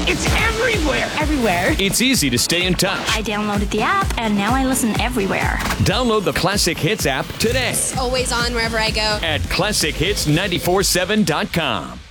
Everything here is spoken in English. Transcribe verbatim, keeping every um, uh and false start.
It's everywhere. Everywhere. It's easy to stay in touch. I downloaded the app, and now I listen everywhere. Download the Classic Hits app today It's always on wherever I go. at classic hits nine four seven dot com.